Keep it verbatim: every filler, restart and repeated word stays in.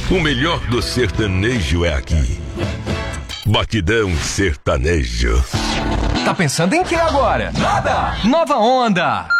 O melhor do sertanejo é aqui. Batidão Sertanejo. Tá pensando em que agora? Nada! Nova Onda!